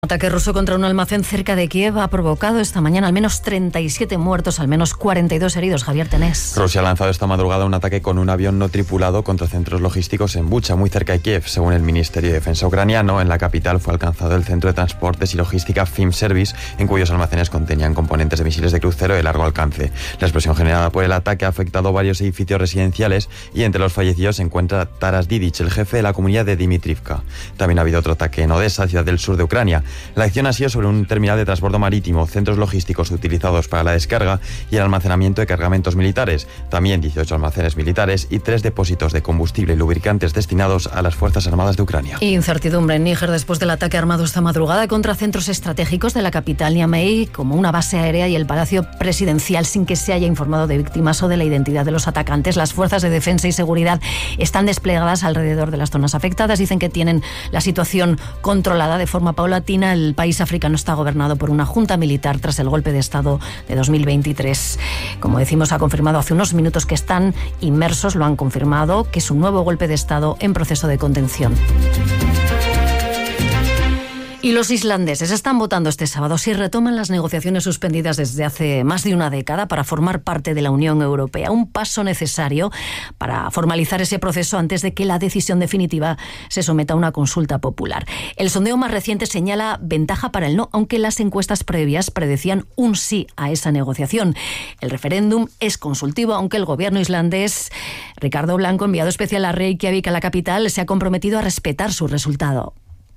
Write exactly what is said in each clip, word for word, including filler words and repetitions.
Un ataque ruso contra un almacén cerca de Kiev ha provocado esta mañana al menos treinta y siete muertos, al menos cuarenta y dos heridos. Javier Tenés. Rusia ha lanzado esta madrugada un ataque con un avión no tripulado contra centros logísticos en Bucha, muy cerca de Kiev. Según el Ministerio de Defensa ucraniano, en la capital fue alcanzado el centro de transportes y logística Film Service, en cuyos almacenes contenían componentes de misiles de crucero de largo alcance. La explosión generada por el ataque ha afectado varios edificios residenciales y entre los fallecidos se encuentra Taras Didic, el jefe de la comunidad de Dimitrivka. También ha habido otro ataque en Odessa, ciudad del sur de Ucrania. La acción ha sido sobre un terminal de transbordo marítimo, centros logísticos utilizados para la descarga y el almacenamiento de cargamentos militares, también dieciocho almacenes militares y tres depósitos de combustible y lubricantes destinados a las Fuerzas Armadas de Ucrania. Incertidumbre en Níger después del ataque armado esta madrugada contra centros estratégicos de la capital Niamey, como una base aérea y el Palacio Presidencial, sin que se haya informado de víctimas o de la identidad de los atacantes. Las fuerzas de defensa y seguridad están desplegadas alrededor de las zonas afectadas. Dicen que tienen la situación controlada de forma paulatina. El país africano está gobernado por una junta militar tras el golpe de Estado de dos mil veintitrés. Como decimos, ha confirmado hace unos minutos que están inmersos, lo han confirmado, que es un nuevo golpe de Estado en proceso de contención. Y los islandeses están votando este sábado si retoman las negociaciones suspendidas desde hace más de una década para formar parte de la Unión Europea. Un paso necesario para formalizar ese proceso antes de que la decisión definitiva se someta a una consulta popular. El sondeo más reciente señala ventaja para el no, aunque las encuestas previas predecían un sí a esa negociación. El referéndum es consultivo, aunque el gobierno islandés, Ricardo Blanco, enviado especial a Reykjavik, a la capital, se ha comprometido a respetar su resultado.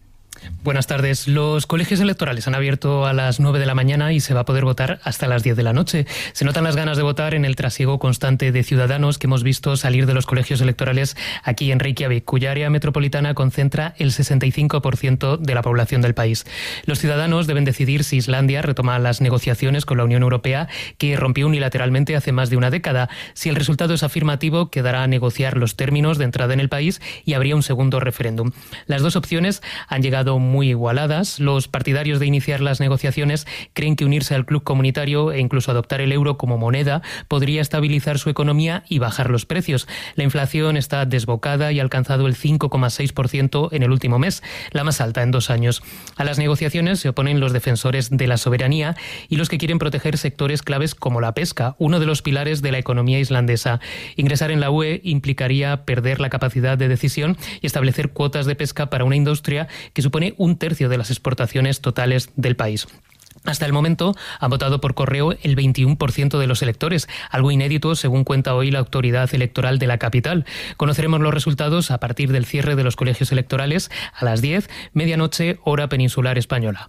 Buenas tardes. Los colegios electorales han abierto a las nueve de la mañana y se va a poder votar hasta las diez de la noche. Se notan las ganas de votar en el trasiego constante de ciudadanos que hemos visto salir de los colegios electorales aquí en Reykjavik, cuya área metropolitana concentra el sesenta y cinco por ciento de la población del país. Los ciudadanos deben decidir si Islandia retoma las negociaciones con la Unión Europea, que rompió unilateralmente hace más de una década. Si el resultado es afirmativo, quedará a negociar los términos de entrada en el país y habría un segundo referéndum. Las dos opciones han llegado muy igualadas. Los partidarios de iniciar las negociaciones creen que unirse al club comunitario e incluso adoptar el euro como moneda podría estabilizar su economía y bajar los precios. La inflación está desbocada y ha alcanzado el cinco coma seis por ciento en el último mes, la más alta en dos años. A las negociaciones se oponen los defensores de la soberanía y los que quieren proteger sectores claves como la pesca, uno de los pilares de la economía islandesa. Ingresar en la U E implicaría perder la capacidad de decisión y establecer cuotas de pesca para una industria que supone un tercio de las exportaciones totales del país. Hasta el momento han votado por correo el veintiuno por ciento de los electores, algo inédito según cuenta hoy la autoridad electoral de la capital. Conoceremos los resultados a partir del cierre de los colegios electorales a las diez, medianoche, hora peninsular española.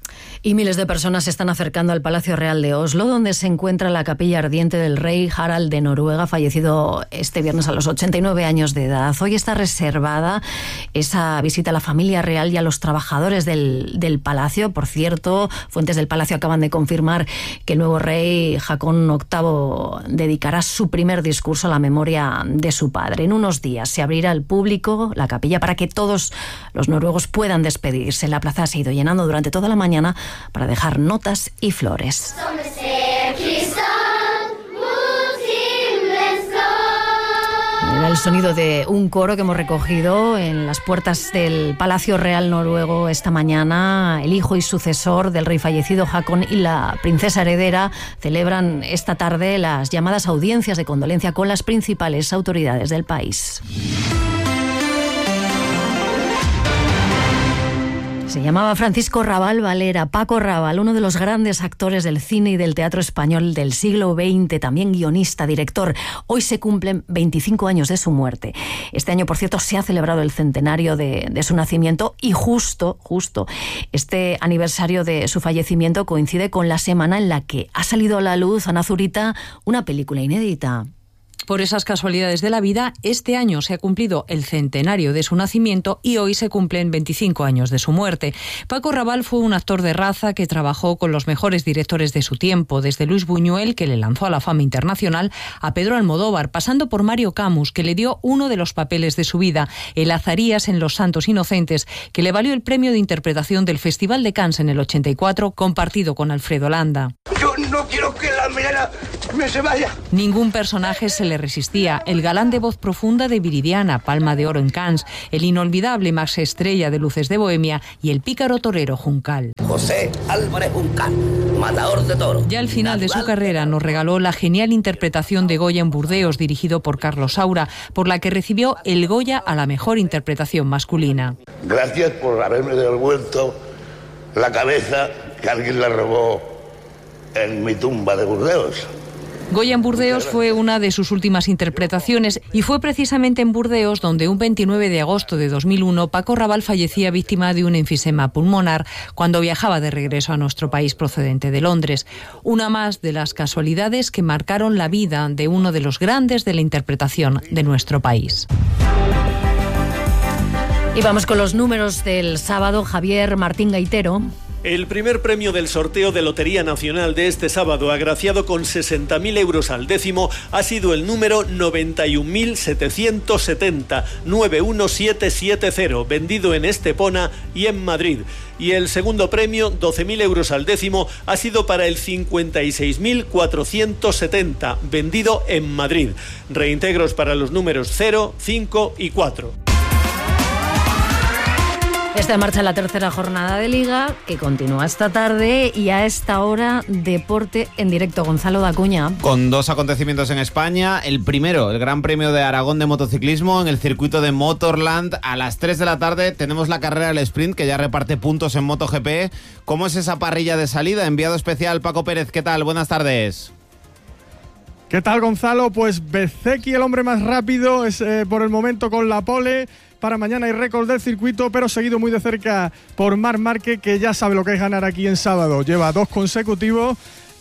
Y miles de personas se están acercando al Palacio Real de Oslo, donde se encuentra la capilla ardiente del rey Harald de Noruega, fallecido este viernes a los ochenta y nueve años de edad. Hoy está reservada esa visita a la familia real y a los trabajadores del, del palacio. Por cierto, fuentes del palacio acaban de confirmar que el nuevo rey Haakon octavo dedicará su primer discurso a la memoria de su padre. En unos días se abrirá al público la capilla para que todos los noruegos puedan despedirse. La plaza se ha ido llenando durante toda la mañana para dejar notas y flores. Era el sonido de un coro que hemos recogido en las puertas del Palacio Real noruego esta mañana. El hijo y sucesor del rey fallecido Haakon y la princesa heredera celebran esta tarde las llamadas audiencias de condolencia con las principales autoridades del país. Se llamaba Francisco Rabal Valera, Paco Rabal, uno de los grandes actores del cine y del teatro español del siglo veinte, también guionista, director. Hoy se cumplen veinticinco años de su muerte. Este año, por cierto, se ha celebrado el centenario de, de su nacimiento y justo, justo, este aniversario de su fallecimiento coincide con la semana en la que ha salido a la luz, Ana Zurita, una película inédita. Por esas casualidades de la vida, este año se ha cumplido el centenario de su nacimiento y hoy se cumplen veinticinco años de su muerte. Paco Rabal fue un actor de raza que trabajó con los mejores directores de su tiempo, desde Luis Buñuel, que le lanzó a la fama internacional, a Pedro Almodóvar, pasando por Mario Camus, que le dio uno de los papeles de su vida, el Azarías en Los Santos Inocentes, que le valió el premio de interpretación del Festival de Cannes en el ochenta y cuatro, compartido con Alfredo Landa. Yo no quiero que la melena ¡Me se vaya! Ningún personaje se le resistía. El galán de voz profunda de Viridiana, Palma de Oro en Cannes, el inolvidable Max Estrella de Luces de Bohemia y el pícaro torero Juncal. José Álvarez Juncal, matador de toros. Ya al final de su carrera nos regaló la genial interpretación de Goya en Burdeos, dirigido por Carlos Saura, por la que recibió el Goya a la mejor interpretación masculina. Gracias por haberme devuelto la cabeza que alguien la robó en mi tumba de Burdeos. Goya en Burdeos fue una de sus últimas interpretaciones y fue precisamente en Burdeos donde un veintinueve de agosto de dos mil uno Paco Raval fallecía víctima de un enfisema pulmonar cuando viajaba de regreso a nuestro país procedente de Londres. Una más de las casualidades que marcaron la vida de uno de los grandes de la interpretación de nuestro país. Y vamos con los números del sábado. Javier Martín Gaitero. El primer premio del sorteo de Lotería Nacional de este sábado, agraciado con sesenta mil euros al décimo, ha sido el número noventa y un mil setecientos setenta, nueve uno siete siete cero, vendido en Estepona y en Madrid. Y el segundo premio, doce mil euros al décimo, ha sido para el cincuenta y seis mil cuatrocientos setenta, vendido en Madrid. Reintegros para los números cero, cinco y cuatro. Está en marcha la tercera jornada de Liga, que continúa esta tarde, y a esta hora, deporte en directo. Gonzalo Dacuña. Con dos acontecimientos en España. El primero, el Gran Premio de Aragón de motociclismo en el circuito de Motorland. A las tres de la tarde tenemos la carrera del sprint, que ya reparte puntos en MotoGP. ¿Cómo es esa parrilla de salida? Enviado especial Paco Pérez, ¿qué tal? Buenas tardes. ¿Qué tal, Gonzalo? Pues Bezzecchi, el hombre más rápido, es eh, por el momento con la pole. Para mañana hay récord del circuito, pero seguido muy de cerca por Marc Márquez, que ya sabe lo que es ganar aquí en sábado. Lleva dos consecutivos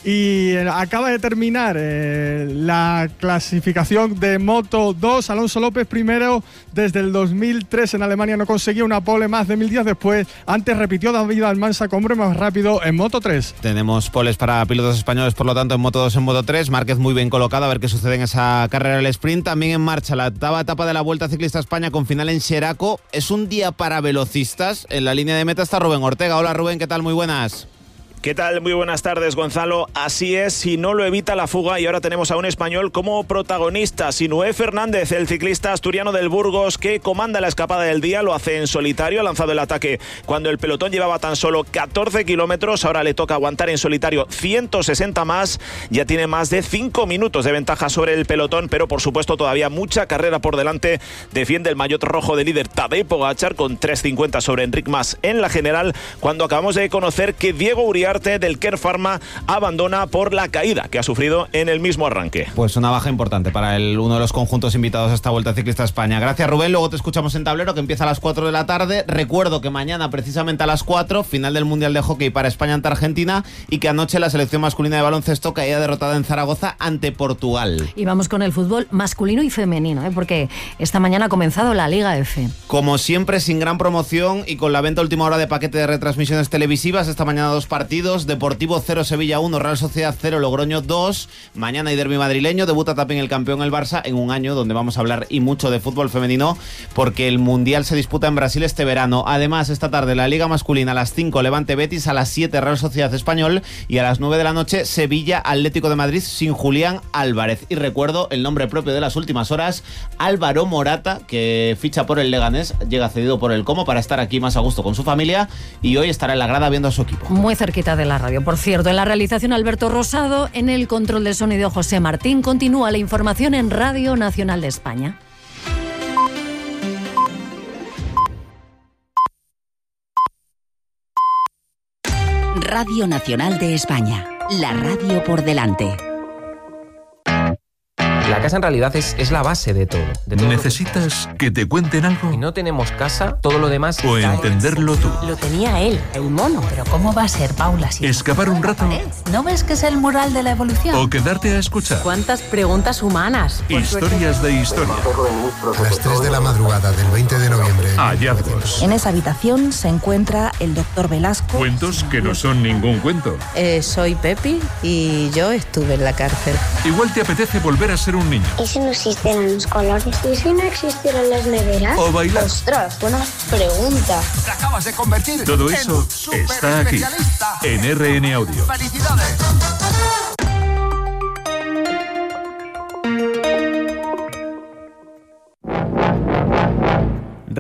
y acaba de terminar eh, la clasificación de Moto dos. Alonso López primero desde el dos mil tres en Alemania, no conseguía una pole más de mil días después. Antes repitió David Almansa como hombre más rápido en Moto tres. Tenemos poles para pilotos españoles, por lo tanto en Moto dos, en Moto tres. Márquez muy bien colocado, a ver qué sucede en esa carrera del sprint. También en marcha la octava etapa de la Vuelta Ciclista a España con final en Xeraco. Es un día para velocistas. En la línea de meta está Rubén Ortega. Hola Rubén, ¿qué tal? Muy buenas. ¿Qué tal? Muy buenas tardes, Gonzalo. Así es, si no lo evita la fuga, y ahora tenemos a un español como protagonista, Sinué Fernández, el ciclista asturiano del Burgos que comanda la escapada del día, lo hace en solitario, ha lanzado el ataque cuando el pelotón llevaba tan solo catorce kilómetros, ahora le toca aguantar en solitario ciento sesenta más, ya tiene más de cinco minutos de ventaja sobre el pelotón, pero por supuesto todavía mucha carrera por delante. Defiende el maillot rojo de líder Tadej Pogačar con tres cincuenta sobre Enric Mas en la general, cuando acabamos de conocer que Diego Uriarte del Kern Pharma abandona por la caída que ha sufrido en el mismo arranque. Pues una baja importante para el, uno de los conjuntos invitados a esta Vuelta Ciclista a España. Gracias, Rubén. Luego te escuchamos en tablero, que empieza a las cuatro de la tarde. Recuerdo que mañana, precisamente a las cuatro, final del Mundial de Hockey para España ante Argentina, y que anoche la selección masculina de baloncesto caía derrotada en Zaragoza ante Portugal. Y vamos con el fútbol masculino y femenino, ¿eh? porque esta mañana ha comenzado la Liga F. Como siempre, sin gran promoción y con la venta última hora de paquete de retransmisiones televisivas. Esta mañana dos partidos. Deportivo cero, Sevilla uno, Real Sociedad cero, Logroño dos. Mañana hay derbi madrileño, debuta también el campeón el Barça, en un año donde vamos a hablar y mucho de fútbol femenino, porque el Mundial se disputa en Brasil este verano. Además, esta tarde la Liga masculina a las cinco, Levante Betis, a las siete Real Sociedad Español, y a las nueve de la noche Sevilla Atlético de Madrid sin Julián Álvarez. Y recuerdo el nombre propio de las últimas horas, Álvaro Morata, que ficha por el Leganés, llega cedido por el Como para estar aquí más a gusto con su familia, y hoy estará en la grada viendo a su equipo. Muy cerquita de la radio, por cierto. En la realización Alberto Rosado, en el control de sonido José Martín. Continúa la información en Radio Nacional de España. Radio Nacional de España, la radio por delante. La casa en realidad es, es la base de todo. De todo. ¿Necesitas que te cuenten algo? Si no tenemos casa, todo lo demás... O cae. entenderlo tú. Lo tenía él, el mono. Pero ¿cómo va a ser, Paula? Si ¿Escapar un rato? ¿No ves que es el mural de la evolución? ¿O quedarte a escuchar? ¿Cuántas preguntas humanas? Historias de historia. A las tres de la madrugada del veinte de noviembre. Hallazgos. En esa habitación se encuentra el doctor Velasco. Cuentos que no son ningún cuento. Eh, soy Pepi y yo estuve en la cárcel. Igual te apetece volver a ser un niño. ¿Y si no existieran los colores? ¿Y si no existieran las neveras? O bailar. Ostras, buena pregunta. Te acabas de convertir. Todo eso está aquí, en R N Audio. ¡Felicidades!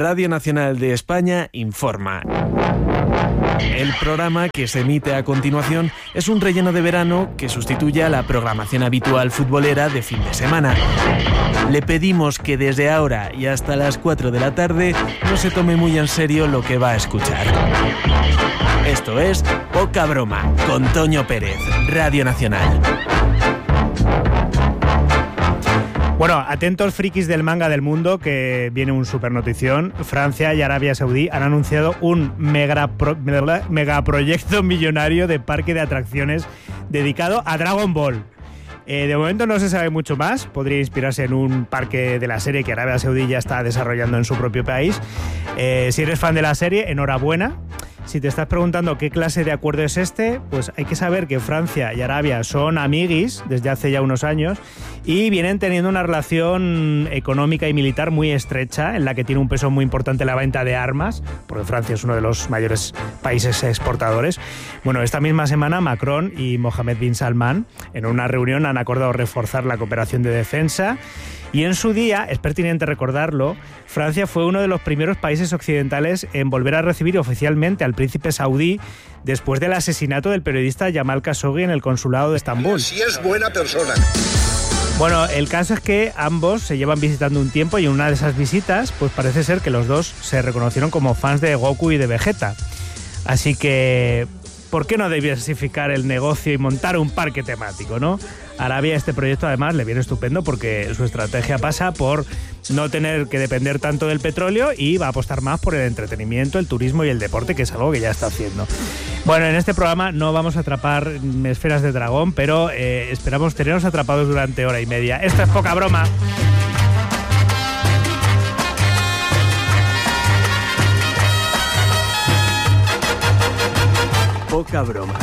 Radio Nacional de España informa. El programa que se emite a continuación es un relleno de verano que sustituye a la programación habitual futbolera de fin de semana. Le pedimos que desde ahora y hasta las cuatro de la tarde no se tome muy en serio lo que va a escuchar. Esto es Poca Broma, con Toño Pérez, Radio Nacional. Bueno, atentos frikis del manga del mundo, que viene un super notición. Francia y Arabia Saudí han anunciado un megapro, megaproyecto millonario de parque de atracciones dedicado a Dragon Ball. Eh, de momento no se sabe mucho más. Podría inspirarse en un parque de la serie que Arabia Saudí ya está desarrollando en su propio país. Eh, si eres fan de la serie, enhorabuena. Si te estás preguntando qué clase de acuerdo es este, pues hay que saber que Francia y Arabia son amiguis desde hace ya unos años y vienen teniendo una relación económica y militar muy estrecha, en la que tiene un peso muy importante la venta de armas, porque Francia es uno de los mayores países exportadores. Bueno, esta misma semana Macron y Mohammed bin Salman en una reunión han acordado reforzar la cooperación de defensa. Y en su día, es pertinente recordarlo, Francia fue uno de los primeros países occidentales en volver a recibir oficialmente al príncipe saudí después del asesinato del periodista Jamal Khashoggi en el consulado de Estambul. Si es buena persona. Bueno, el caso es que ambos se llevan visitando un tiempo y en una de esas visitas, pues parece ser que los dos se reconocieron como fans de Goku y de Vegeta. Así que, ¿por qué no diversificar el negocio y montar un parque temático, no? A Arabia este proyecto además le viene estupendo porque su estrategia pasa por no tener que depender tanto del petróleo y va a apostar más por el entretenimiento, el turismo y el deporte, que es algo que ya está haciendo. Bueno, en este programa no vamos a atrapar esferas de dragón, pero eh, esperamos tenerlos atrapados durante hora y media. Esto es Poca Broma. Poca Broma.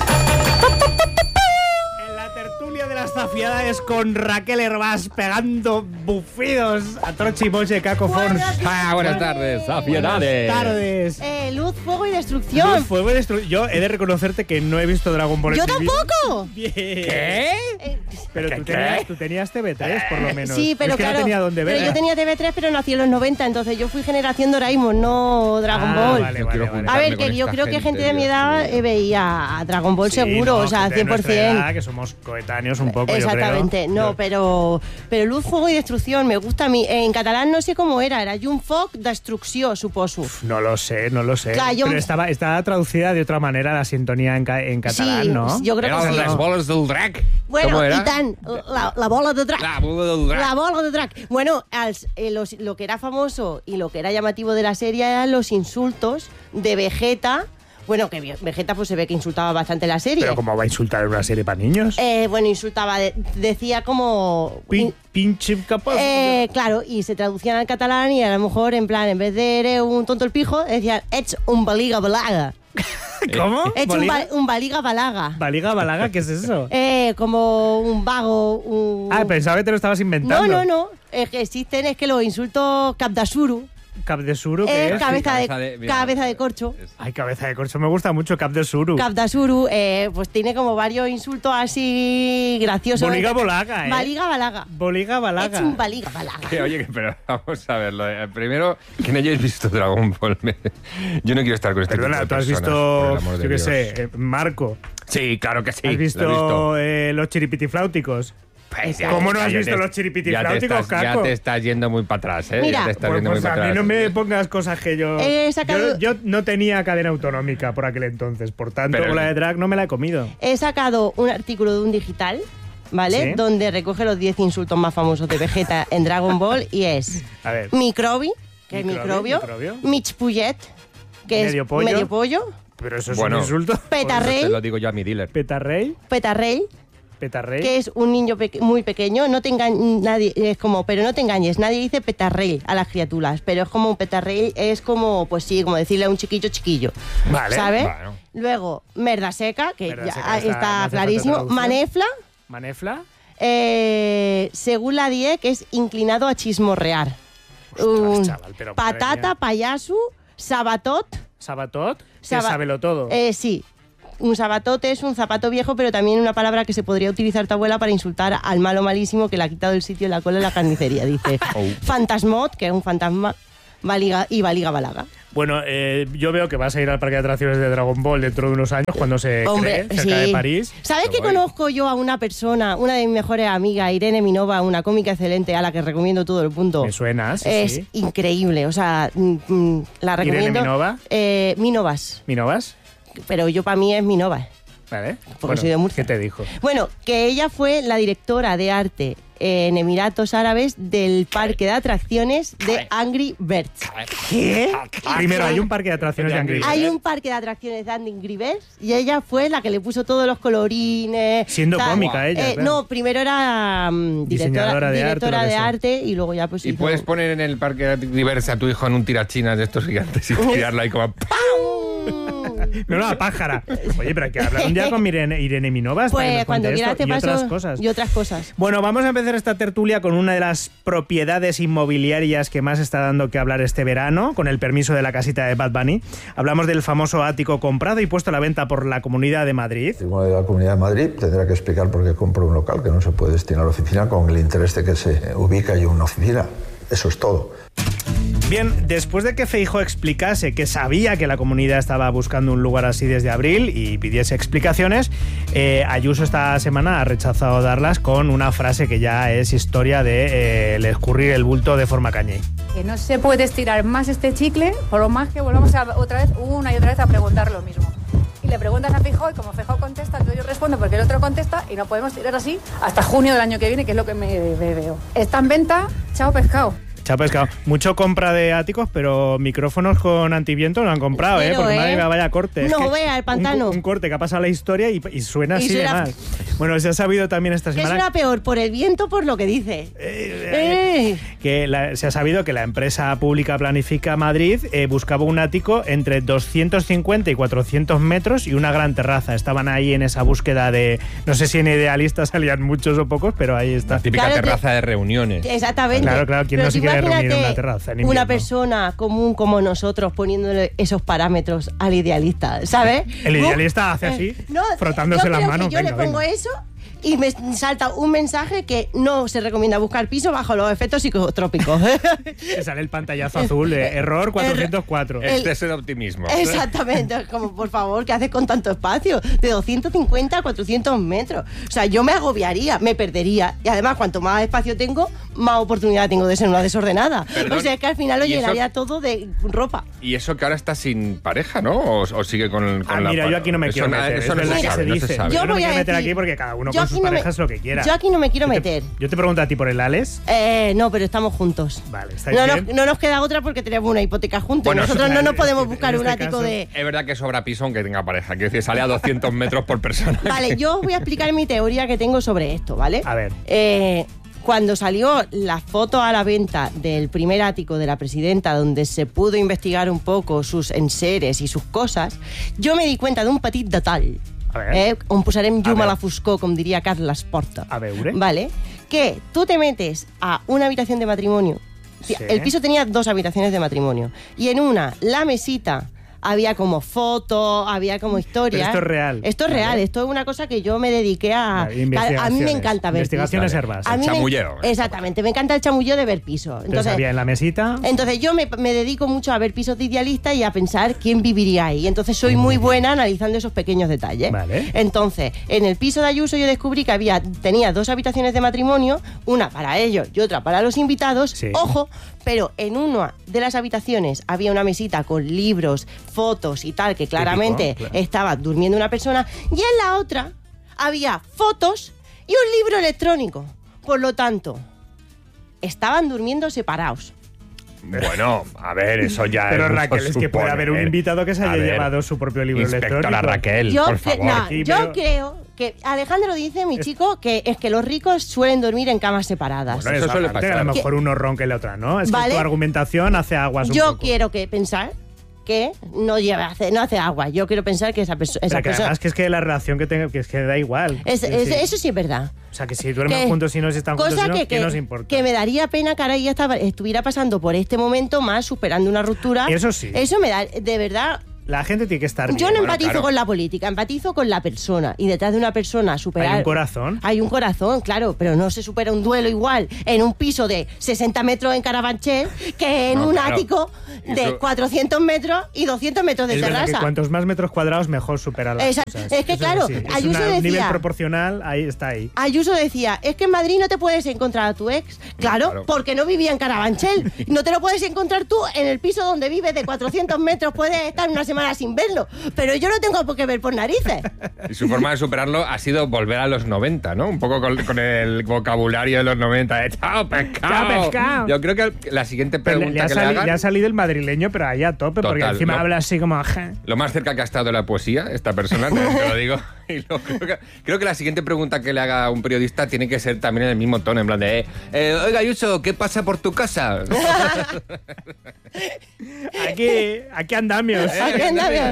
Las zafiadas con Raquel Hervás pegando bufidos a Trochi Moche, Caco Fons. Ah, buenas tardes, zafiedades. Buenas tardes. Eh, luz, fuego y destrucción. Luz, fuego y destrucción. Yo he de reconocerte que no he visto Dragon Ball. ¡Yo en tampoco! Bien. ¿Qué? Eh, pero ¿Qué, tú, qué? tenías, tú tenías T V tres, por lo menos. Sí, pero es que claro. no tenía dónde ver. Pero yo tenía T V tres, pero nací en los noventa, entonces yo fui generación Doraemon, no Dragon ah, Ball. Vale, vale, vale. A ver, que yo creo que gente de mi edad eh, veía a Dragon Ball sí, seguro, no, o sea, gente de cien por nuestra ciento. edad, que somos coetáneos un poco, exactamente, yo creo. no, Yo... pero pero luz, fuego y destrucción me gusta a mí. En catalán no sé cómo era, era llum, foc, destrucció, suposo. No lo sé, no lo sé. Clar, jo... Pero estaba, estaba traducida de otra manera la sintonía en, ca en catalán, sí, ¿no? yo creo Eran que sí. las bolas del drac. Bueno, ¿Cómo era? i tant, la, la bola de drac. La bola del drac. La bola de drac. Bueno, als, eh, los, lo que era famoso y lo que era llamativo de la serie eran los insultos de Vegeta. Bueno, que Vegeta pues se ve que insultaba bastante la serie. ¿Pero cómo va a insultar en una serie para niños? Eh, bueno, insultaba, de, decía como... Pin, pinche capaz. Eh, claro, y se traducían al catalán y a lo mejor, en plan, en vez de eres un tonto el pijo, decían, ets un baliga balaga. ¿Cómo? Ets un, ba un baliga balaga. ¿Baliga balaga? ¿Qué es eso? Eh, como un vago, un... Ah, pensaba que te lo estabas inventando. No, no, no. Es que existen, es que los insultos capdasuru. Cap de suru, ¿qué eh, es? Cabeza, Sí, de, cabeza de- mira, cabeza de corcho. Ay, cabeza de corcho, me gusta mucho Cap de suru. Cap de suru, eh, pues tiene como varios insultos así graciosos. Boliga bolaga, ¿eh? Baliga balaga. Boliga balaga. Es un baliga balaga. Que, oye, que- pero vamos a verlo. eh. Primero, que no hayáis visto Dragon Ball. Me- Yo no quiero estar con este Perdona, tipo tú de has personas, por el visto, amor de yo qué Dios. sé, eh, Marco. Sí, claro que sí. ¿Has lo he visto eh, los chiripitifláuticos? Pues ya- ¿Cómo no has ya visto te- los ya te chiripitifláuticos, estás- Ya Caco? te estás yendo muy para atrás, ¿eh? Mira. Ya te estás Pues, yendo pues muy a para mí atrás. no me pongas cosas que yo... He sacado- yo... yo no tenía cadena autonómica por aquel entonces, por tanto, Pero- la de drag no me la he comido. He sacado un artículo de un digital, ¿vale? ¿Sí? Donde recoge los diez insultos más famosos de Vegeta en Dragon Ball y es A ver. microbi, que Microbio, es microbio, microbio. michpullet, que Medio es pollo. medio pollo, Pero eso es Bueno. un insulto. petarrey, Te lo digo yo a mi dealer. Petarrey, petarrey, petarrey. que es un niño peque- muy pequeño, no te engañes, nadie, es como, pero no te engañes, nadie dice petarrey a las criaturas, pero es como un petarrey, es como, pues sí, como decirle a un chiquillo chiquillo, Vale. ¿sabes? Bueno. Luego, merda seca, que Merda ya seca, está, está- no hace falta clarísimo, traducción. manefla, Manefla. eh, según la D I E, que es inclinado a chismorrear. Ostras, Un chaval, pero madre patata, mía. payasu, sabatot. Sabatot, que Saba- sábelo todo. Eh, sí. Un sabatot es un zapato viejo, pero también una palabra que se podría utilizar tu abuela para insultar al malo malísimo que le ha quitado el sitio en la cola en la carnicería. Dice Oh. fantasmot, que es un fantasma. Baliga y Baliga Balaga. Bueno, eh, yo veo que vas a ir al parque de atracciones de Dragon Ball dentro de unos años cuando se Hombre, cree, cerca sí. de París. ¿Sabes que conozco yo a una persona, una de mis mejores amigas, Irene Minova, una cómica excelente a la que recomiendo todo el punto? Me suena, sí, Es sí. increíble, o sea, mm, mm, la recomiendo. ¿Irene Minova? Eh, Minovas. ¿Minovas? Pero yo para mí es Minova. Vale. Porque Bueno, soy de Murcia. ¿Qué te dijo? Bueno, que ella fue la directora de arte en Emiratos Árabes del parque de atracciones de Angry Birds. ¿Qué? Primero, hay un parque de atracciones de Angry Birds. Hay un parque de atracciones de Angry Birds y ella fue la que le puso todos los colorines. Siendo tal. cómica ella, Eh, claro. No, primero era um, directora, Diseñadora de arte, directora lo que de sea. arte y luego ya pues Y hizo- puedes poner en el parque diversa a tu hijo en un tirachinas de estos gigantes y tirarlo ahí como... No, no, pájara. Oye, pero hay que hablar un día con Irene, Irene Minovas para que Pues nos cuando cuente quieras esto te y paso otras cosas. y otras cosas. Bueno, vamos a empezar esta tertulia con una de las propiedades inmobiliarias que más está dando que hablar este verano, con el permiso de la casita de Bad Bunny. Hablamos del famoso ático comprado y puesto a la venta por la Comunidad de Madrid. El Tribunal de la Comunidad de Madrid tendrá que explicar por qué compra un local que no se puede destinar a la oficina con el interés de que se ubica allí una oficina. Eso es todo. Bien, después de que Feijóo explicase que sabía que la comunidad estaba buscando un lugar así desde abril y pidiese explicaciones, eh, Ayuso esta semana ha rechazado darlas con una frase que ya es historia de eh, el escurrir el bulto de forma cañé. Que no se puede estirar más este chicle, por lo más que volvamos a, otra vez, una y otra vez a preguntar lo mismo. Y le preguntas a Feijóo y como Feijóo contesta, entonces yo respondo porque el otro contesta y no podemos tirar así hasta junio del año que viene, que es lo que me, me veo. Está en venta, chao pescado. Chao pescado. Mucho compra de áticos, pero micrófonos con antiviento no han comprado, Pero, ¿eh? Porque ¿eh? madre mía, vaya corte. Es No que vea el pantano. Un, un corte que ha pasado la historia y, y suena Y así suena- de mal. Bueno, se ha sabido también esta ¿Qué semana... suena peor, por el viento o por lo que dice? Eh. que la- se ha sabido que la empresa pública Planifica Madrid eh, buscaba un ático entre doscientos cincuenta y cuatrocientos metros y una gran terraza. Estaban ahí en esa búsqueda de... No sé si en Idealistas salían muchos o pocos, pero ahí está. La típica Claro, te- terraza de reuniones. Exactamente. Claro, claro, ¿quién Pero no se tú quiere reunir en imagínate una terraza en una invierno? persona común como nosotros poniéndole esos parámetros al idealista, ¿sabes? El ¿No? idealista hace así, Eh, no, frotándose yo las creo que manos. yo Venga, le pongo venga. eso y me salta un mensaje que no se recomienda buscar piso bajo los efectos psicotrópicos. Que sale el pantallazo azul de error cuatrocientos cuatro. El- Exceso de optimismo. Exactamente, como por favor, ¿qué haces con tanto espacio? De doscientos cincuenta a cuatrocientos metros. O sea, yo me agobiaría, me perdería. Y además, cuanto más espacio tengo, más oportunidad tengo de ser una desordenada. Perdón, o sea, es que al final lo ¿y eso? llenaría todo de ropa. Y eso que ahora está sin pareja, ¿no? ¿O, o sigue con, con Ah, la mira, yo aquí no me eso quiero na- meter. Eso no es se verdad que sabe, se no dice. se sabe. Yo no me voy a quiero meter decir- aquí porque cada uno yo con sus aquí no me- parejas lo que quiera. Yo aquí no me quiero Yo te- meter. Yo te pregunto a ti por el Alex. Eh, no, pero estamos juntos. Vale, ¿estáis No bien? nos, no nos queda otra porque tenemos una hipoteca juntos. Bueno, Nosotros eso- no nos en podemos este- buscar en un este ático caso- de... Es verdad que sobra piso aunque tenga pareja. Quiero decir, sale a doscientos metros por persona. Vale, yo os voy a explicar mi teoría que tengo sobre esto, ¿vale? A ver. Eh, cuando salió la foto a la venta del primer ático de la presidenta, donde se pudo investigar un poco sus enseres y sus cosas, yo me di cuenta de un petit detall. A ver. Eh, on posarem llum A a, la ver. foscor, com diria Carles Porta. A veure. Vale, que tú te metes a una habitación de matrimonio. Sí. El piso tenía dos habitaciones de matrimonio. Y en una, la mesita, había como fotos, había como historias. Pero esto es real. Esto es Vale. real, esto es una cosa que yo me dediqué a... Vale, a mí me investigaciones. encanta ver Investigaciones pisos. herbas. A mí El me- chamulleo. Exactamente, me encanta el chamulleo de ver pisos. Entonces, Entonces, había en la mesita... entonces yo me, me dedico mucho a ver pisos de idealistas y a pensar quién viviría ahí. Entonces soy muy buena analizando esos pequeños detalles. Vale. Entonces, en el piso de Ayuso yo descubrí que había tenía dos habitaciones de matrimonio, una para ellos y otra para los invitados. Sí. Ojo, pero en una de las habitaciones había una mesita con libros, fotos y tal, que claramente claro. estaba durmiendo una persona, y en la otra había fotos y un libro electrónico. Por lo tanto, estaban durmiendo separados. Bueno, a ver, eso ya Pero es Raquel, es que puede haber un invitado que se haya A ver, llevado su propio libro Inspectora electrónico. Raquel, Yo, por cre- favor. no, Sí, yo pero- creo que Alejandro dice, mi chico, que es que los ricos suelen dormir en camas separadas. Bueno, Eso eso suele aparte, pasar. a lo mejor uno ronca y la otra no. Es Vale. que tu argumentación hace aguas un Yo poco. quiero que pensar que no lleva hace, no hace agua. Yo quiero pensar que esa, perso- esa Pero que persona... además que es que la relación que tenga, que es que da igual. Es- Es es- decir, eso sí es verdad. O sea, que si duermen Que- juntos y no si están juntos, Cosa si no, que, ¿qué que, nos importa? que me daría pena que ahora ella estaba, estuviera pasando por este momento más superando una ruptura. Eso sí. Eso me da, de verdad, La gente tiene que estar bien. Yo no Bueno, empatizo claro. con la política, empatizo con la persona. Y detrás de una persona superar... Hay un corazón. Hay un corazón, claro, pero no se supera un duelo igual en un piso de sesenta metros en Carabanchel que en No, un claro. ático de Eso- cuatrocientos metros y doscientos metros de Es verdad que terraza. cuantos más metros cuadrados, mejor supera las Exacto. cosas. Es que, Eso claro, así. Es Ayuso una- un nivel decía- proporcional, ahí está ahí. Ayuso decía, es que en Madrid no te puedes encontrar a tu ex. Claro, Claro. porque no vivía en Carabanchel. No te lo puedes encontrar tú en el piso donde vives de cuatrocientos metros. Puedes estar una semana sin verlo. Pero yo no tengo por qué ver por narices. Y su forma de superarlo ha sido volver a los noventa, ¿no? Un poco con, con el vocabulario de los noventa. De, ¡Chao, pescado! ¡Chao, pescado! Yo creo que la siguiente Pero pregunta le, le ha que le sali- hagan... le ha salido el madrileño, pero ahí a tope, porque Total, encima lo- habla así como... "Ja". Lo más cerca que ha estado de la poesía, esta persona, te, te lo digo. Y lo- creo, que, creo que la siguiente pregunta que le haga un periodista tiene que ser también en el mismo tono, en plan de... eh, Oiga, Ayuso, ¿qué pasa por tu casa? Aquí, aquí andamios. Aquí andamios.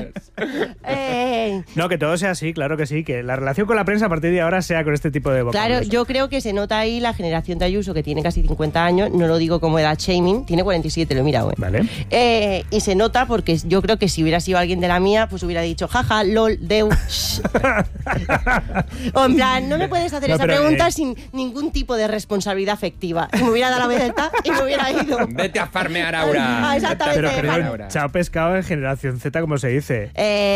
Eh, No, que todo sea así, claro que sí. Que la relación con la prensa a partir de ahora sea con este tipo de Claro, vocablos. yo creo que se nota ahí la generación de Ayuso, que tiene casi cincuenta años, no lo digo como edad shaming, tiene cuarenta y siete, lo he mirado, ¿eh? Vale. Eh, y se nota porque yo creo que si hubiera sido alguien de la mía, pues hubiera dicho, jaja, lol, deu, shh. O en plan, no me puedes hacer No, esa pero, pregunta eh, sin ningún tipo de responsabilidad afectiva. Y me hubiera dado la vuelta y me hubiera ido. Vete a farmear ahora. Ah, exactamente. Pero, Vale. pero chao pescado en generación Z, como se dice.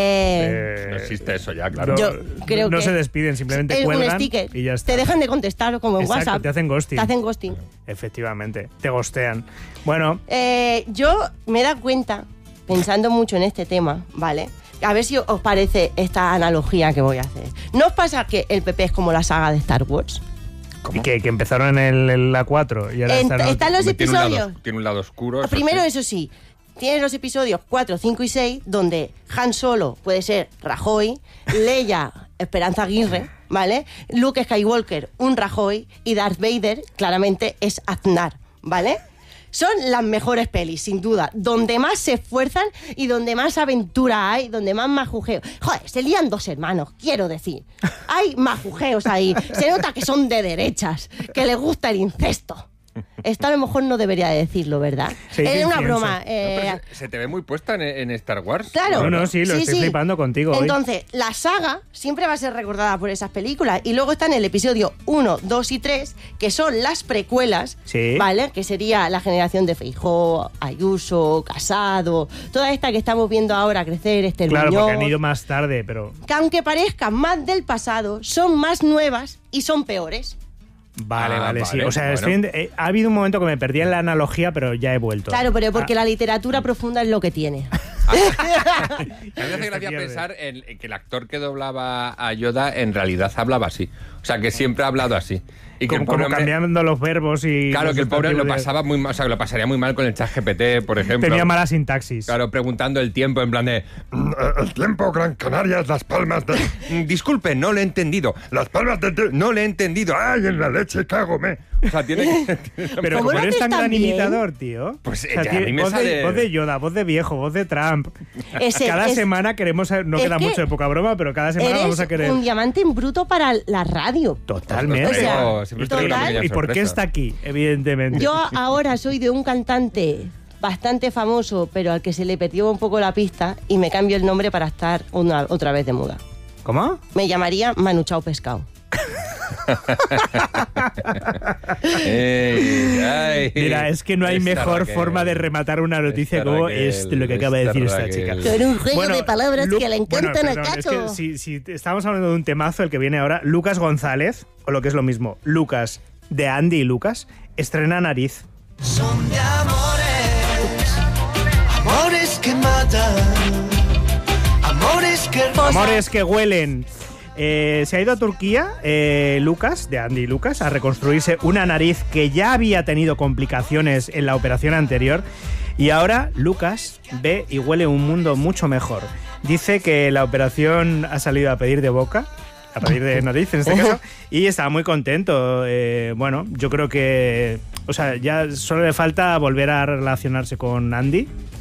Eh, No existe eso ya, claro. Yo creo no que- se despiden, simplemente el- un cuelgan sticker. y ya está. Te dejan de contestar como en Exacto, WhatsApp. te hacen ghosting. Te hacen ghosting. Efectivamente, te gostean. Bueno, Eh, yo me he dado cuenta, pensando mucho en este tema, ¿vale? A ver si os parece esta analogía que voy a hacer. ¿No os pasa que el P P es como la saga de Star Wars? y que, que empezaron en el, en la cuatro y ahora En- están... están los Tiene un lado- episodios. Tiene un lado oscuro. eso Primero, sí. eso sí, tienes los episodios cuatro, cinco y seis, donde Han Solo puede ser Rajoy, Leia, Esperanza Aguirre, ¿vale? Luke Skywalker, un Rajoy, y Darth Vader, claramente, es Aznar, ¿vale? Son las mejores pelis, sin duda. Donde más se esfuerzan y donde más aventura hay, donde más majujeo. Joder, se lían dos hermanos, quiero decir. Hay majujeos ahí. Se nota que son de derechas, que les gusta el incesto. Esto a lo mejor no debería de decirlo, ¿verdad? Sí, es ¿quién una piensa? broma. No, eh, pero se, se te ve muy puesta en, en Star Wars. Claro. No, no, sí, lo estoy flipando contigo hoy. Entonces, la saga siempre va a ser recordada por esas películas. Y luego están el episodio uno, dos y tres, que son las precuelas, Sí. ¿vale? Que sería la generación de Feijóo, Ayuso, Casado, toda esta que estamos viendo ahora crecer, este Claro, Muñoz, porque han ido más tarde, pero... que aunque parezcan más del pasado, son más nuevas y son peores. Vale, Ah, vale, sí. vale, O sea, bueno. estoy en- eh, ha habido un momento que me perdí en la analogía, pero ya he vuelto. Claro, pero porque Ah, la literatura profunda es lo que tiene. A mí me hace Se gracia pierde. pensar en, en que el actor que doblaba a Yoda en realidad hablaba así. O sea, que siempre ha hablado así. Y que como, el pobre como hombre- cambiando los verbos y... Claro, los que el pobre lo sustantivos de- pasaba muy mal, o sea, que lo pasaría muy mal con el chat G P T, por ejemplo. Tenía mala sintaxis. Claro, preguntando el tiempo en plan de... Mm, El tiempo, Gran Canarias, Las Palmas de... "Mm, Disculpe, no le he entendido. Las Palmas de... No le he entendido. ¡Ay, en la leche, cágome! O sea, tiene que... Pero ¿Cómo como lo eres haces tan tan gran bien? imitador, tío. Pues, O sea, eh, a tiene mí me voz, de, sale- voz de Yoda, voz de viejo, voz de Trump. Ese- cada es- semana queremos... saber- No es queda que mucho de poca broma, pero cada semana Eres vamos a querer... un diamante en bruto para la radio. Totalmente. O sea, Traigo- siempre traigo una total. pequeña ¿Y por qué sorpresa. está aquí? Evidentemente. Yo ahora soy de un cantante bastante famoso, pero al que se le perdió un poco la pista, y me cambio el nombre para estar una, otra vez de muda. ¿Cómo? Me llamaría Manu Chao Pescado. Ey, ay, Mira, es que no hay esta mejor Raquel, forma de rematar una noticia esta como Raquel, es lo que acaba de esta decir esta Raquel. chica. Con un juego de palabras Lu- que le encantan bueno, a perdón, es Cacho. que si, si estamos hablando de un temazo, el que viene ahora, Lucas González, o lo que es lo mismo, Lucas, de Andy y Lucas, estrena Nariz. Son de amores, amores que matan, amores que rozan. Amores que huelen. Eh, se ha ido a Turquía, eh, Lucas, de Andy y Lucas, a reconstruirse una nariz que ya había tenido complicaciones en la operación anterior. Y ahora Lucas ve y huele un mundo mucho mejor. Dice que la operación ha salido a pedir de boca, a pedir de nariz en este caso, y estaba muy contento. Eh, bueno, yo creo que... O sea, ya solo le falta volver a relacionarse con Andy.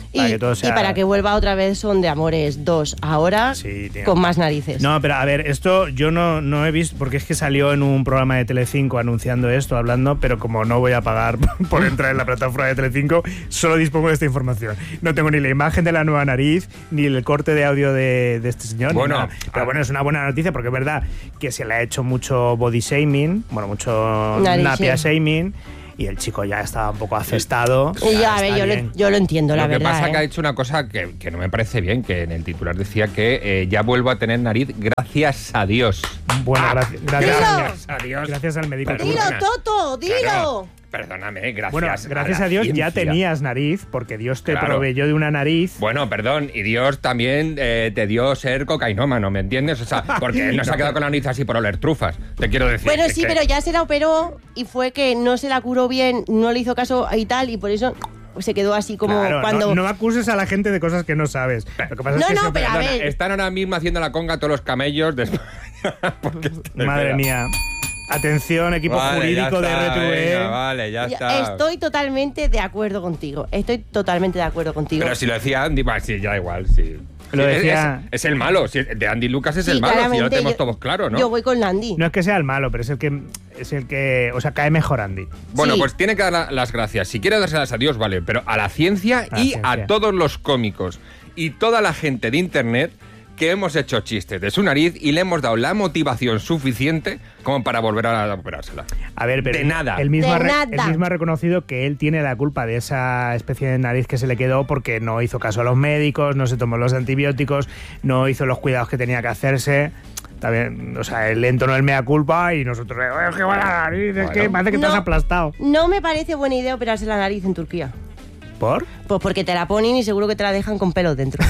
Para y, que todo sea... y para que vuelva otra vez Son de Amores dos, ahora Sí, tío. con más narices. No, pero a ver, esto yo no, no he visto, porque es que salió en un programa de Telecinco anunciando esto, hablando, pero como no voy a pagar por entrar en la plataforma de Telecinco, solo dispongo de esta información. No tengo ni la imagen de la nueva nariz, ni el corte de audio de, de este señor. Bueno, ni nada. Pero bueno, es una buena noticia, porque es verdad que se le ha hecho mucho body shaming, bueno, mucho Nariz, napia sí. shaming, y el chico ya estaba un poco acestado. Y ya, Ya, a ver, está yo lo, bien. yo lo entiendo, la Lo que verdad. pasa ¿eh? que ha hecho una cosa que, que no me parece bien, que en el titular decía que eh, ya vuelvo a tener nariz gracias a Dios. Bueno, Ah, gracias, gracias, ¡Dilo! gracias a Dios. Gracias al médico. Pero- ¡Dilo, Perdona. Toto! ¡Dilo! Claro. Perdóname, gracias. Bueno, gracias a, la Dios ya ciencia. tenías nariz, porque Dios te Claro. proveyó de una nariz. Bueno, perdón, y Dios también eh, te dio ser cocainómano, ¿me entiendes? O sea, porque él no se ha quedado con la nariz así por oler trufas, te quiero decir. Bueno, que- sí, que- pero ya se la operó y fue que no se la curó bien, no le hizo caso y tal, y por eso se quedó así como Claro, cuando... no, no acuses a la gente de cosas que no sabes. Lo que pasa No, es que no, siempre- pero a Perdona, ver. están ahora mismo haciendo la conga todos los camellos de España. Porque- Madre espera. mía. Atención, equipo Vale, jurídico ya de está, R T V. venga, vale, ya Ya, está. Estoy totalmente de acuerdo contigo. Estoy totalmente de acuerdo contigo. Pero si lo decía Andy, bah, sí, ya igual, sí. Lo Sí, es- decía- Es, es el malo, sí, de Andy Lucas es Sí, el malo, si ya lo claramente, tenemos yo- todos claro, ¿no? Yo voy con Landy. No es que sea el malo, pero es el que, es el que, o sea, cae mejor Andy. Bueno, Sí. pues tiene que dar la- las gracias. Si quiere dárselas a Dios, vale, pero a la ciencia A la y ciencia. a todos los cómicos y toda la gente de Internet que hemos hecho chistes de su nariz y le hemos dado la motivación suficiente como para volver a operársela. A ver, pero De nada. Él mismo, De ha re- nada. él mismo ha reconocido que él tiene la culpa de esa especie de nariz que se le quedó porque no hizo caso a los médicos, no se tomó los antibióticos, no hizo los cuidados que tenía que hacerse. Está bien, o sea, él entonó el mea culpa y nosotros, "Eh, qué buena nariz, es que parece que te has No. aplastado". No me parece buena idea operarse la nariz en Turquía. ¿Por? Pues porque te la ponen y seguro que te la dejan con pelos dentro.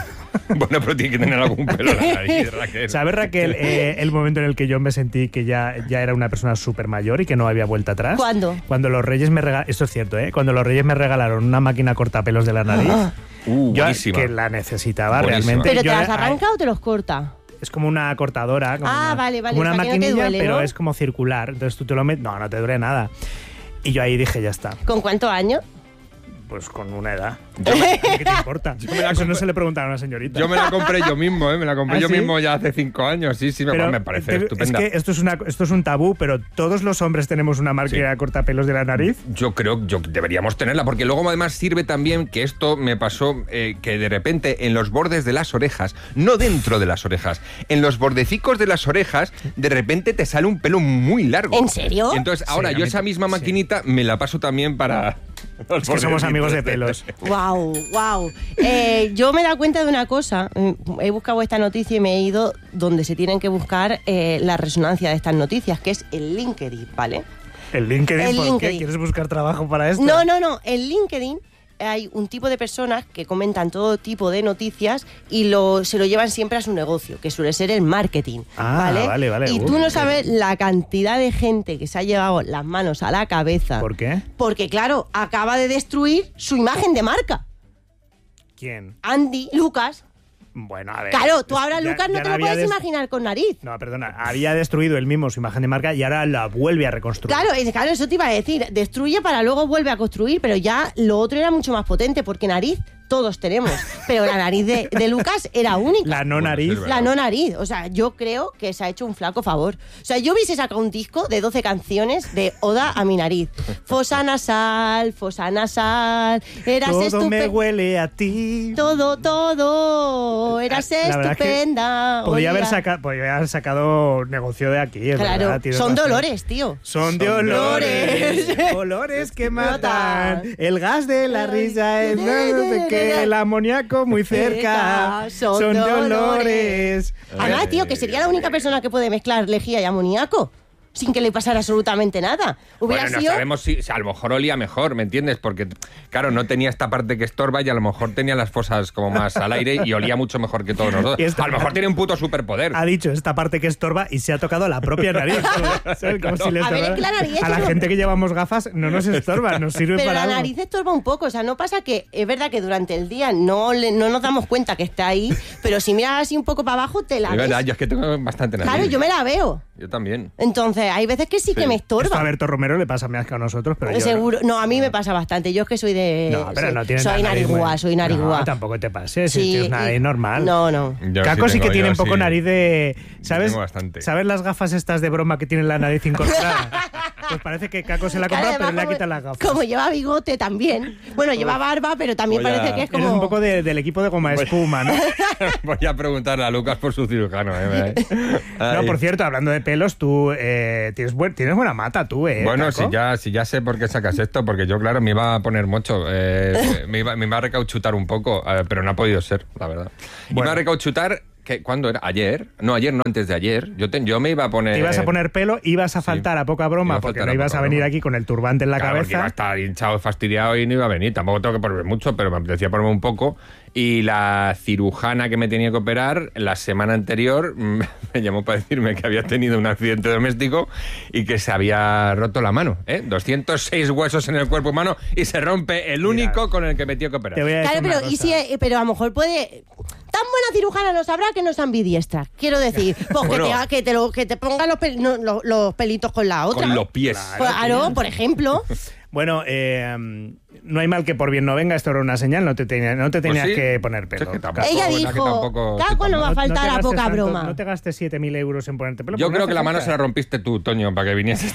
Bueno, pero tiene que tener algún pelo en la nariz, Raquel. ¿Sabes, Raquel, eh, el momento en el que yo me sentí que ya, ya era una persona súper mayor y que no había vuelta atrás? ¿Cuándo? Cuando los reyes me regalaron, esto es cierto, ¿eh? Cuando los reyes me regalaron una máquina cortapelos de la nariz, Ah. Uh, yo buenísima. que la necesitaba Buenísima. realmente. ¿Pero te Yo- las ay, arranca o te los corta? Es como una cortadora, como Ah, una, vale, vale, como una o sea, que no te maquinilla, duele, pero ¿no? es como circular. Entonces tú te lo metes, no, no te duele nada. Y yo ahí dije, ya está, ¿Con cuántos años? pues con una edad. ¿Qué te importa? Eso no se le preguntaba a una señorita. Yo me la compré yo mismo, ¿eh? Me la compré ¿Ah, yo sí? mismo ya hace cinco años. Sí, sí, me, Pero me parece te- estupenda. Es que esto es, una, esto es un tabú, pero todos los hombres tenemos una máquina Sí. cortapelos de la nariz. Yo creo que deberíamos tenerla, porque luego además sirve también que esto me pasó, eh, que de repente en los bordes de las orejas, no dentro de las orejas, en los bordecicos de las orejas, de repente te sale un pelo muy largo. ¿En serio? Y entonces ahora Sí, a yo mí- esa misma sí. maquinita me la paso también para... Es que somos amigos de pelos. Wow, wow. Eh, yo me he dado cuenta de una cosa. Mm, He buscado esta noticia y me he ido donde se tienen que buscar eh, la resonancia de estas noticias, que es el LinkedIn, ¿vale? El LinkedIn, El ¿por qué? LinkedIn. ¿Quieres buscar trabajo para esto? No, no, no. En LinkedIn hay un tipo de personas que comentan todo tipo de noticias y lo, se lo llevan siempre a su negocio, que suele ser el marketing. Ah, ¿vale? vale, vale. Y Uh, tú no qué- sabes la cantidad de gente que se ha llevado las manos a la cabeza. ¿Por qué? Porque, claro, acaba de destruir su imagen de marca. ¿Quién? Andy Lucas. Bueno, a ver. Claro, tú es- ahora ya- Lucas ya no te la lo había puedes des- imaginar con nariz. No, perdona, había destruido él mismo su imagen de marca y ahora la vuelve a reconstruir. Claro, es- claro, eso te iba a decir. Destruye para luego vuelve a construir, pero ya lo otro era mucho más potente, porque nariz todos tenemos. Pero la nariz de, de Lucas era única. La no nariz. La no nariz. O sea, yo creo que se ha hecho un flaco favor. O sea, yo hubiese sacado un disco de doce canciones de Oda a mi nariz. Fosa nasal, fosa nasal, eras Todo me estupenda. huele a ti. Todo, todo, eras La verdad es que estupenda. Podría haber, Olía- saca- podría haber sacado negocio de aquí, es Claro, verdad, tienes son razón. dolores, tío. Son de olores. Olores que matan. El gas de la risa es no sé qué. El amoníaco muy cerca. Son Son de dolores. olores. Además, tío, que sería la única persona que puede mezclar lejía y amoníaco sin que le pasara absolutamente nada. Hubiera Bueno, no sido... sabemos si, si a lo mejor olía mejor, ¿me entiendes? Porque, claro, no tenía esta parte que estorba y a lo mejor tenía las fosas como más al aire y olía mucho mejor que todos nosotros. Y esta- A lo mejor tiene un puto superpoder. Ha dicho esta parte que estorba y se ha tocado la propia nariz. ¿Sabes? Como si le A ver, estorbara. es que la nariz es A la como- gente que llevamos gafas no nos estorba, nos sirve Pero para la algo. nariz estorba un poco, o sea, no pasa que es verdad que durante el día no, le- no nos damos cuenta que está ahí, pero si miras así un poco para abajo te la Es ves. verdad, yo es que tengo bastante nariz. Claro, yo me la veo. yo también. Entonces, hay veces que sí, sí. que me estorba. Esto a Berto Romero le pasa más que a nosotros, pero yo... Seguro. No, a mí me pasa bastante. Yo es que soy de... No, pero sí. no tienes Soy narigua, soy narigua. No, tampoco te pases, sí, es nariz y... normal. No, no. Yo Caco sí, sí, tengo, que tiene un poco sí. nariz de... ¿Sabes? Tengo bastante. ¿Sabes las gafas estas de broma que tienen la nariz incorporada? Pues parece que Caco se la ha comprado, pero le ha quitado las gafas. Como lleva bigote también. Bueno, lleva barba, pero también Voy parece a... que es como... Eres un poco de, del equipo de goma espuma, ¿no? Voy a preguntarle a Lucas por su cirujano. ¿eh? No, por cierto, hablando de pelos, tú eh, tienes, buen, tienes buena mata, tú, ¿eh? Bueno, Caco? si ya, si ya sé por qué sacas esto, porque yo, claro, me iba a poner mocho. Eh, me, iba, me iba a recauchutar un poco, eh, pero no ha podido ser, la verdad. Bueno. Iba a recauchutar... ¿Qué, ¿Cuándo era? ¿Ayer? No, ayer no, antes de ayer. Yo, te, yo me iba a poner... Te ibas a poner pelo, ibas a faltar sí, a poca broma, a porque no ibas a, a venir broma. aquí con el turbante en la claro, cabeza. Iba a estar hinchado, fastidiado y no iba a venir. Tampoco tengo que ponerme mucho, pero me apetecía ponerme un poco. Y la cirujana que me tenía que operar la semana anterior me llamó para decirme que había tenido un accidente doméstico y que se había roto la mano. ¿eh? doscientos seis huesos en el cuerpo humano y se rompe el único Mira, con el que me tengo que operar. Claro, pero, y si, pero a lo mejor puede... Tan buena cirujana no sabrá que no es ambidiestra. Quiero decir, pues bueno, que, te, que, te lo, que te ponga los, pel, no, los, los pelitos con la otra. Con los pies. Claro, claro por ejemplo. Bueno, eh, no hay mal que por bien no venga, esto era una señal, no te, tenía, no te tenías pues sí. que poner pelo. Es que tampoco, Ella dijo, Caco no va a faltar no, no a poca tanto, broma. No te gastes siete mil euros en ponerte pelo. Yo creo no que la falta. mano se la rompiste tú, Toño, para que vinieses.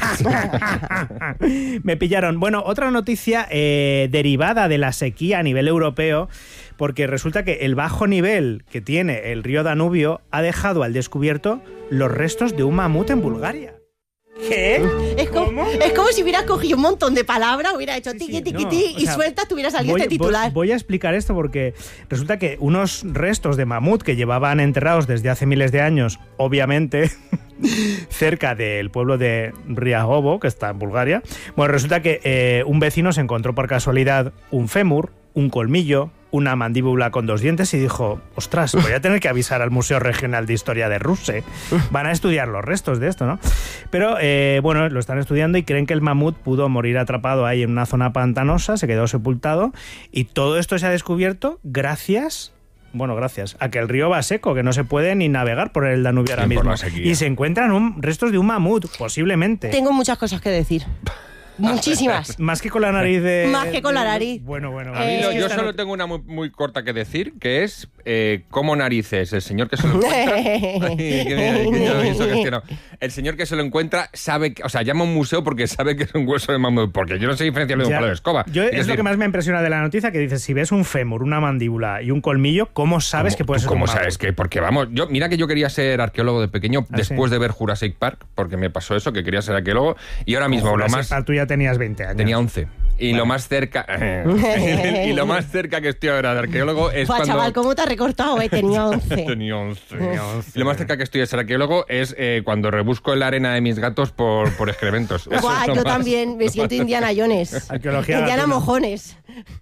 Me pillaron. Bueno, otra noticia eh, derivada de la sequía a nivel europeo, porque resulta que el bajo nivel que tiene el río Danubio ha dejado al descubierto los restos de un mamut en Bulgaria. ¿Qué? Es como, es como si hubieras cogido un montón de palabras, hubiera hecho tiqui, tiqui, no, tiqui, o y sea, sueltas, tuviera salido voy, este titular. Voy, voy a explicar esto porque resulta que unos restos de mamut que llevaban enterrados desde hace miles de años, obviamente, cerca del pueblo de Riagovo, que está en Bulgaria, bueno, resulta que eh, un vecino se encontró por casualidad un fémur, un colmillo, una mandíbula con dos dientes y dijo, ostras, voy a tener que avisar al Museo Regional de Historia de Rusia. Van a estudiar los restos de esto, ¿no? Pero, eh, bueno, lo están estudiando y creen que el mamut pudo morir atrapado ahí en una zona pantanosa, se quedó sepultado y todo esto se ha descubierto gracias... Bueno, gracias a que el río va seco, que no se puede ni navegar por el Danubio ahora mismo. Y se encuentran un, restos de un mamut, posiblemente. Tengo muchas cosas que decir. Muchísimas. Más que con la nariz de... Más que con de, la nariz. Bueno, bueno. A mí lo, yo solo tengo una muy, muy corta que decir, que es eh, cómo narices el señor que se lo encuentra... Ay, que me, que yo eso que es que no. El señor que se lo encuentra sabe... Que, o sea, llama a un museo porque sabe que es un hueso de mamut, porque yo no sé diferenciarlo de un palo de escoba. Yo, es, es decir, lo que más me impresiona de la noticia, que dices, si ves un fémur, una mandíbula y un colmillo, ¿cómo sabes ¿Cómo, que puede ser un ¿Cómo mamut? sabes que? Porque vamos... yo Mira que yo quería ser arqueólogo de pequeño ¿Ah, después sí? de ver Jurassic Park, porque me pasó eso, que quería ser arqueólogo, y ahora mismo Ojo, lo más... Park, tú ya tenías veinte años. Tenía once. Y bueno. lo más cerca y lo más cerca que estoy ahora de arqueólogo es Buah, cuando... chaval, ¿cómo te has recortado? Eh? Tenía once. Tenía once. Tenía once. Y lo más cerca que estoy de ser arqueólogo es eh, cuando rebusco en la arena de mis gatos por, por excrementos. Buah, yo más, también me siento Indiana Jones. Arqueología Indiana Mojones.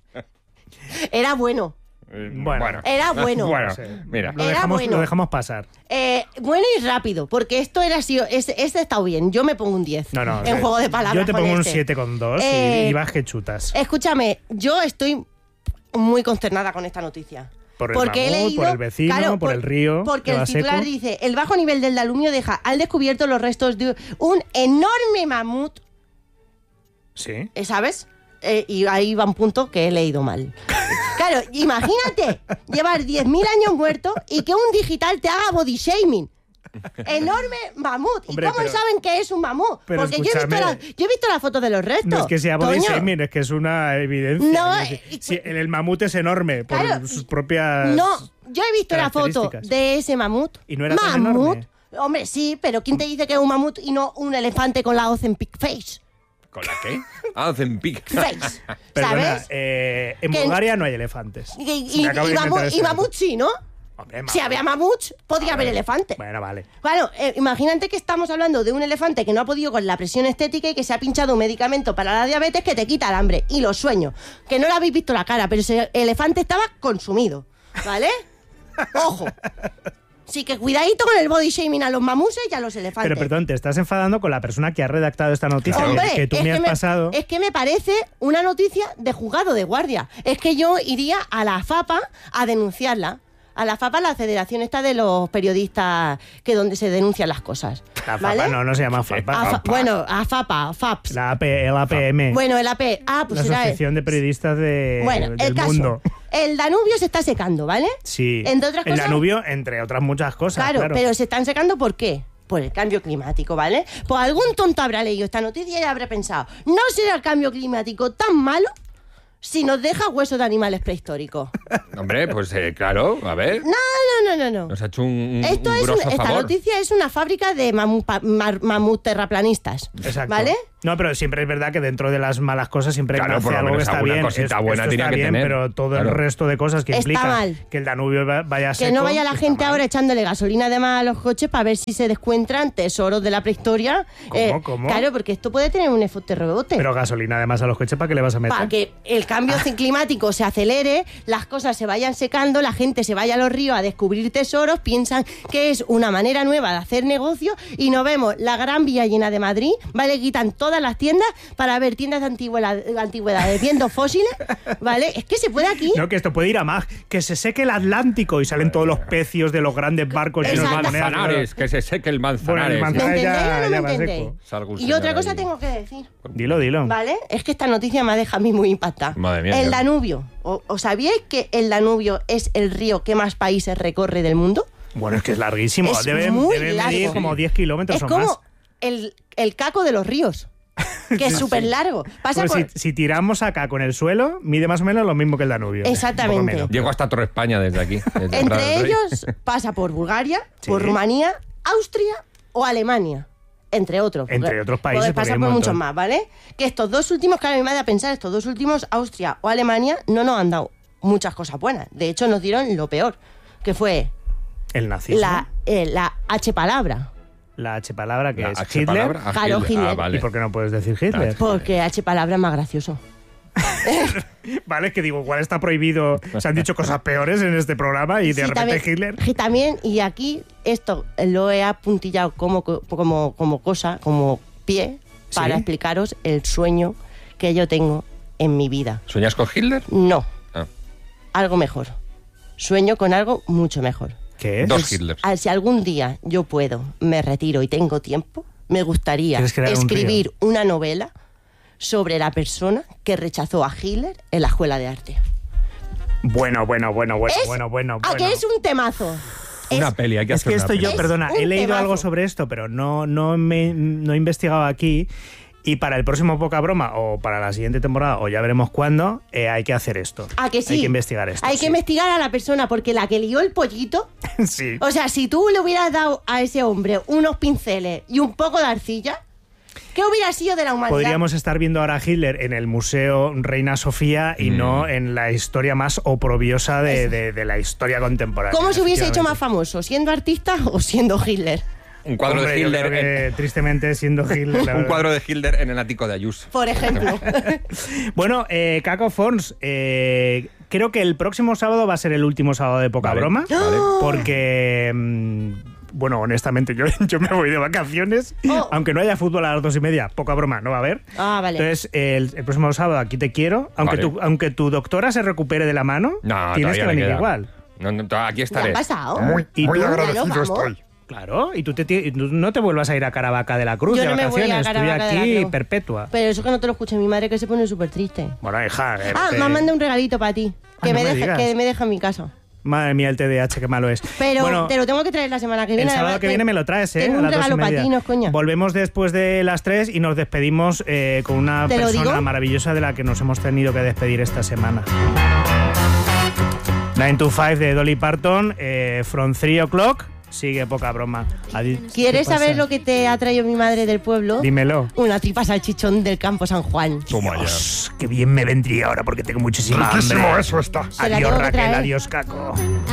Era bueno. Bueno, era bueno. Bueno, mira. Lo era dejamos, bueno. Lo dejamos pasar. Eh, bueno y rápido, porque esto era así. Este, este ha estado bien. Yo me pongo un diez no, no, en sí. juego de palabras. Yo te pongo con un este. siete coma dos eh, y, y vas que chutas. Escúchame, yo estoy muy consternada con esta noticia. Por el porque mamut, he leído, por el vecino, claro, por, por el río. Porque el titular seco. Dice: el bajo nivel del Danubio deja al descubierto los restos de un enorme mamut. Sí. ¿Sabes? Eh, y ahí va un punto que he leído mal. Claro, imagínate llevar diez mil años muerto y que un digital te haga body shaming. Enorme mamut. Hombre, ¿Y cómo pero, saben que es un mamut? Porque yo he, visto la, yo he visto la foto de los restos. No es que sea body Toño. shaming, es que es una evidencia. No, es decir, si el, el mamut es enorme por claro, sus propias. No, yo he visto la foto de ese mamut. Y no era mamut. tan enorme. Hombre, sí, pero ¿quién te dice que es un mamut y no un elefante con la hoz en pig face? ¿Con la qué? Ah, hacen pic. Face. Perdona, ¿sabes? Eh, en que Bulgaria no hay elefantes. Y, y, y, y, mamut, y mamut sí, ¿no? Hombre, si había mamuts, podía haber elefante. Bueno, vale. Claro, eh, imagínate que estamos hablando de un elefante que no ha podido con la presión estética y que se ha pinchado un medicamento para la diabetes que te quita el hambre y los sueños. Que no le habéis visto la cara, pero ese elefante estaba consumido. ¿Vale? Ojo. Sí, que cuidadito con el body shaming a los mamuses y a los elefantes. Pero perdón, te estás enfadando con la persona que ha redactado esta noticia. Hombre, que tú me has que me, pasado. Es que me parece una noticia de juzgado de guardia. Es que yo iría a la FAPA a denunciarla. A la FAPA, la federación esta de los periodistas que donde se denuncian las cosas. La ¿vale? FAPA no, no se llama FAPA. A fa- bueno, a FAPA, a FAPS. La A P, el A P M. Bueno, el A P. Ah, pues la será Asociación de Periodistas de, bueno, del el caso, mundo. El Danubio se está secando, ¿vale? Sí. Entre otras el cosas, Danubio, entre otras muchas cosas. Claro, Claro, pero se están secando ¿por qué? Por el cambio climático, ¿vale? Pues algún tonto habrá leído esta noticia y habrá pensado, ¿no será el cambio climático tan malo si nos deja huesos de animales prehistóricos? Hombre, pues eh, claro, a ver. No, no, no, no, no. Nos ha hecho un, un, Esto un es grosso un- esta favor. noticia es una fábrica de mamut, mamut terraplanistas. Exacto. ¿Vale? No, pero siempre es verdad que dentro de las malas cosas siempre Claro, nace por lo algo menos que está alguna bien. cosita Es- buena esto tenía está que bien, tener. pero todo Claro. el resto de cosas que Está implica mal. que el Danubio va- vaya seco. Que no vaya la está gente mal. ahora echándole gasolina además a los coches para ver si se descuentran tesoros de la prehistoria. ¿Cómo, cómo? Claro, porque esto puede tener un efecto rebote. Pero gasolina además a los coches, ¿para qué le vas a meter? Para que el cambio climático se acelere, las cosas se vayan secando, la gente se vaya a los ríos a descubrir tesoros, piensan que es una manera nueva de hacer negocio y nos vemos la Gran Vía llena de Madrid, ¿vale? Quitan todas las tiendas para ver tiendas de antigüedad- antigüedades, viendo fósiles, ¿vale? Es que se puede aquí. No, que esto puede ir a más. Que se seque el Atlántico y salen todos los pecios de los grandes barcos. El llenos de monedas. Manzanares, que se seque el Manzanares. Bueno, el ¿Me Manzanares entendéis ya, o no me ya va entendéis? seco. Salga un Y señor otra cosa ahí. tengo que decir, Dilo, dilo. ¿vale? Es que esta noticia me deja a mí muy impactada. Madre mía, El ya. Danubio. ¿O- ¿Os sabíais que el Danubio es el río que más países recorre del mundo? Bueno, es que es larguísimo. Es debe muy debe largo. medir como diez kilómetros Es o como más. el, el caco de los ríos, que es súper largo. Pasa Pues por... si, si tiramos acá con el suelo, mide más o menos lo mismo que el Danubio. Exactamente. Un poco menos. Llego hasta Torre España desde aquí. desde Prado Entre del Rey. ellos pasa por Bulgaria, Sí. por Rumanía, Austria o Alemania. Entre otros. Entre porque- otros países, porque porque pasa hay un por muchos montón. más, ¿vale? Que estos dos últimos, claro, mi madre a pensar, estos dos últimos, Austria o Alemania, no nos han dado muchas cosas buenas. De hecho, nos dieron lo peor, que fue El nazismo. la, eh, la H palabra. La H palabra que La es H Hitler. palabra, ah, Claro, Hitler. Ah, vale. ¿Y por qué no puedes decir Hitler? Porque H palabra es más gracioso. Vale, es que digo, igual está prohibido. Se han dicho cosas peores en este programa y de Sí, repente también, Hitler. y también, y aquí esto lo he apuntillado como, como, como cosa, como pie, para ¿Sí? explicaros el sueño que yo tengo en mi vida. ¿Sueñas con Hitler? No, Ah. algo mejor. Sueño con algo mucho mejor. ¿Qué es? Dos Hitlers. Ah, Si algún día yo puedo, me retiro y tengo tiempo, me gustaría ¿Quieres crear un escribir una novela sobre la persona que rechazó a Hitler en la escuela de arte. Bueno, bueno, bueno, bueno, Es- bueno, bueno. ¿A bueno. que es un temazo? Una Es- peli, hay que Es hacer que una esto peli. yo, Es perdona, he un leído temazo. algo sobre esto, pero no, no, me, no he investigado aquí. Y para el próximo Poca Broma o para la siguiente temporada, o ya veremos cuándo, eh, hay que hacer esto. ¿A que sí? Hay que investigar esto. Hay sí. que investigar a la persona, porque la que lió el pollito, Sí. o sea, si tú le hubieras dado a ese hombre unos pinceles y un poco de arcilla, ¿qué hubiera sido de la humanidad? Podríamos estar viendo ahora a Hitler en el Museo Reina Sofía y Mm. no en la historia más oprobiosa de, de- de la historia contemporánea. ¿Cómo se hubiese hecho efectivamente. más famoso? ¿Siendo artista o siendo Hitler? Un cuadro Hombre, de yo Hitler. creo que, en- tristemente, siendo Hitler. la un verdad. cuadro de Hitler en el ático de Ayuso. Por ejemplo. Bueno, eh, Caco Fons, eh, creo que el próximo sábado va a ser el último sábado de Poca Vale, Broma. vale. Porque, mm, bueno, honestamente, yo, yo me voy de vacaciones. Oh. Aunque no haya fútbol a las dos y media, Poca Broma no va a haber. Ah, vale. Entonces, el, el próximo sábado aquí te quiero. Aunque, Vale. tu, aunque tu doctora se recupere de la mano, No, tienes todavía que me venir queda. igual. No, no, aquí ¿Qué ha estaré. pasado? Muy, ¿Y muy tú? agradecido Claro, vamos. estoy. Claro, y tú, te, ti- tú no te vuelvas a ir a Caravaca de la Cruz Yo de no me voy a vacaciones. Estoy Caravaca de la aquí Cruz. perpetua. Pero eso que no te lo escuche mi madre, que se pone súper triste. Bueno, hija. eh, Ah, te- me manda un regalito para ti. Ah, Que, no me me deja, digas. que me deja en mi casa. Madre mía, el T D A H, qué malo es. Pero Bueno, te lo tengo que traer la semana que viene. el sábado además, que viene te- me lo traes, ¿eh? Tengo a un las dos y regalo para media. ti, no es coña. Volvemos después de las tres y nos despedimos eh, con una ¿Te lo persona digo? maravillosa de la que nos hemos tenido que despedir esta semana. nine to five de Dolly Parton, eh, From three o'clock, sigue Poca Broma. Adi- ¿Quieres ¿Qué pasa? saber lo que te ha traído mi madre del pueblo? Dímelo. Una tripa salchichón del campo San Juan. Toma ya. Dios, qué bien me vendría ahora porque tengo muchísima Riquísimo hambre. eso está. Se la Adiós tengo que Raquel, traer. adiós Caco.